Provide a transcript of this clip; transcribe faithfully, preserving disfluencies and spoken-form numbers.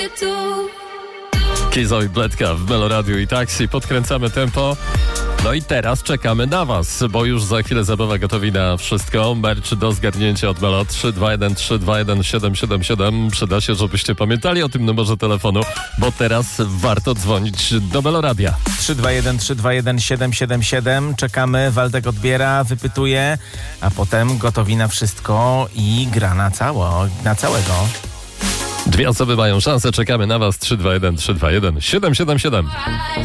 Kizo i Bledka w Meloradiu i Taxi. Podkręcamy tempo. No i teraz czekamy na was, bo już za chwilę zabawa gotowi na wszystko. Merch do zgarnięcia od Melo trzy dwa jeden trzy dwa jeden siedem siedem siedem. Przyda się, żebyście pamiętali o tym numerze telefonu, bo teraz warto dzwonić do Meloradia. trzy dwa jeden trzy dwa jeden siedem siedem siedem. Czekamy, Waldek odbiera, wypytuje, a potem gotowi na wszystko i gra na cało, na całego. Dwie osoby mają szansę, czekamy na was. trzy dwa jeden trzy dwa jeden siedem siedem siedem.